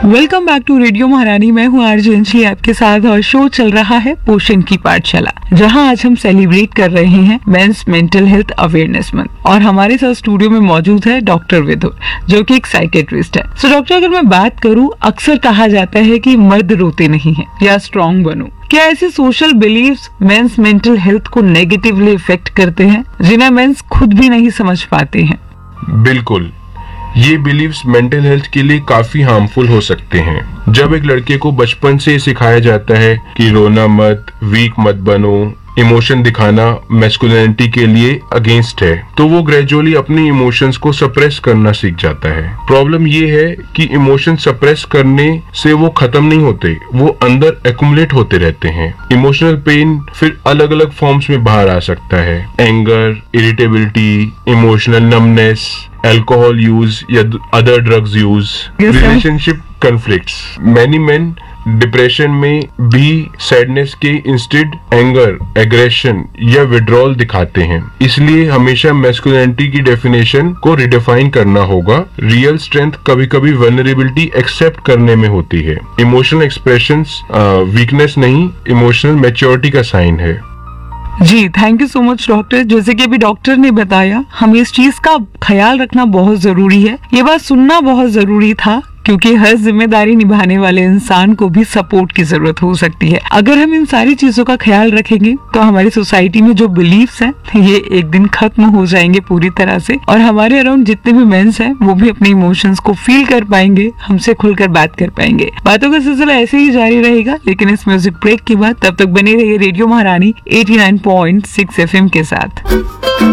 Welcome back to radio महारानी। मैं हूँ आरजे अंजलि आपके साथ और शो चल रहा है पोषण की पाठशाला, जहाँ आज हम सेलिब्रेट कर रहे हैं mains mental health awareness month. और हमारे साथ स्टूडियो में मौजूद है डॉक्टर विदुर, जो कि एक साइकेट्रिस्ट है। सो डॉक्टर, अगर मैं बात करूँ, अक्सर कहा जाता है कि मर्द रोते नहीं है या स्ट्रॉन्ग बनो। क्या ऐसे social beliefs mains mental health को नेगेटिवली इफेक्ट करते हैं, जिन्हें मेंस खुद भी नहीं समझ पाते हैं? बिल्कुल, ये बिलीव्स मेंटल हेल्थ के लिए काफी हार्मफुल हो सकते हैं। जब एक लड़के को बचपन से सिखाया जाता है कि रोना मत, वीक मत बनो, इमोशन दिखाना मैस्कुलिनिटी के लिए अगेंस्ट है, तो वो ग्रेजुअली अपने इमोशंस को सप्रेस करना सीख जाता है। प्रॉब्लम ये है कि इमोशन सप्रेस करने से वो खत्म नहीं होते, वो अंदर एक्युमुलेट होते रहते हैं। इमोशनल पेन फिर अलग अलग फॉर्म्स में बाहर आ सकता है। Anger, irritability, emotional numbness, alcohol use या other drugs use, relationship conflicts. Many main depression में भी सैडनेस के इंस्टेड एंगर, एग्रेशन या विड्रॉल दिखाते हैं। इसलिए हमेशा मैस्कुलिनिटी की डेफिनेशन को रिडिफाइन करना होगा। रियल स्ट्रेंथ कभी कभी वल्नरेबिलिटी एक्सेप्ट करने में होती है। इमोशनल एक्सप्रेशंस वीकनेस नहीं, इमोशनल मैच्योरिटी का साइन है। जी, thank you so much doctor. जैसे कि अभी डॉक्टर ने बताया, हमें इस चीज का ख्याल रखना बहुत जरूरी है। ये बात सुनना बहुत जरूरी था, क्योंकि हर जिम्मेदारी निभाने वाले इंसान को भी सपोर्ट की जरूरत हो सकती है। अगर हम इन सारी चीजों का ख्याल रखेंगे तो हमारी सोसाइटी में जो बिलीफ्स हैं, ये एक दिन खत्म हो जाएंगे पूरी तरह से, और हमारे अराउंड जितने भी मेंस हैं वो भी अपने इमोशंस को फील कर पाएंगे, हमसे खुलकर बात कर पाएंगे। बातों का सिलसिला ऐसे ही जारी रहेगा, लेकिन इस म्यूजिक ब्रेक के बाद। तब तक बने रहिए रेडियो महारानी 89.6 FM के साथ।